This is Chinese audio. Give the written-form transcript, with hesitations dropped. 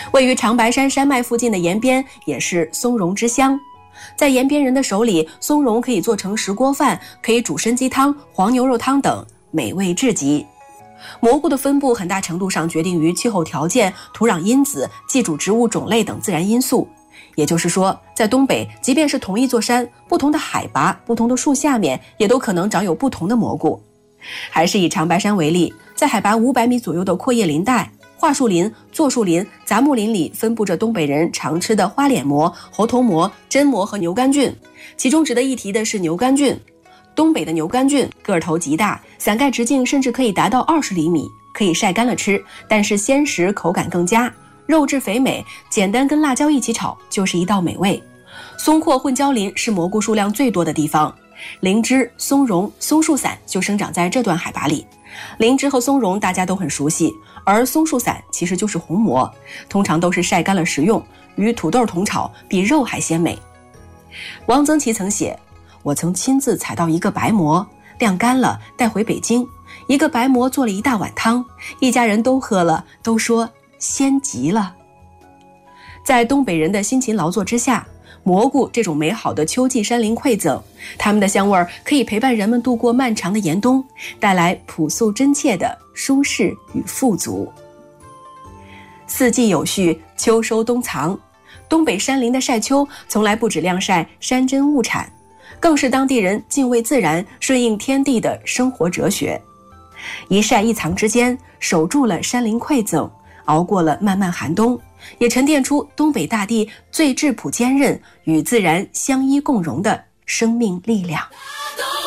位于长白山山脉附近的延边也是松茸之乡。在延边人的手里，松茸可以做成石锅饭，可以煮参鸡汤、黄牛肉汤等，美味至极。蘑菇的分布很大程度上决定于气候条件、土壤因子、寄主植物种类等自然因素。也就是说，在东北，即便是同一座山，不同的海拔、不同的树下面，也都可能长有不同的蘑菇。还是以长白山为例，在海拔500米左右的阔叶林带，桦树林、柞树林、杂木林里分布着东北人常吃的花脸蘑、猴头蘑、榛蘑和牛肝菌。其中值得一提的是牛肝菌。东北的牛肝菌个头极大，伞盖直径甚至可以达到20厘米，可以晒干了吃，但是鲜食口感更佳，肉质肥美，简单跟辣椒一起炒就是一道美味。松阔混交林是蘑菇数量最多的地方，灵芝、松茸、松树伞就生长在这段海拔里。灵芝和松茸大家都很熟悉，而松树伞其实就是红蘑，通常都是晒干了食用，与土豆同炒，比肉还鲜美。王曾祺曾写，我曾亲自采到一个白蘑，晾干了带回北京，一个白蘑做了一大碗汤，一家人都喝了，都说鲜极了。在东北人的辛勤劳作之下，蘑菇这种美好的秋季山林馈赠，它们的香味可以陪伴人们度过漫长的严冬，带来朴素真切的舒适与富足。四季有序，秋收冬藏。东北山林的晒秋从来不只晾晒山珍物产，更是当地人敬畏自然、顺应天地的生活哲学。一晒一藏之间，守住了山林馈赠，熬过了漫漫寒冬，也沉淀出东北大地最质朴坚韧、与自然相依共荣的生命力量。